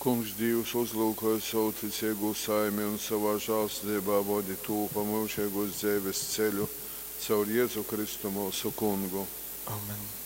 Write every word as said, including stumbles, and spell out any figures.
Kungs Dievs uzlūkoja savu ticīgo saimi un savā žālstībā vadi tū pa mūžīgos dzīves ceļu caur Jēzu Kristu mūsu Kungu. Amen.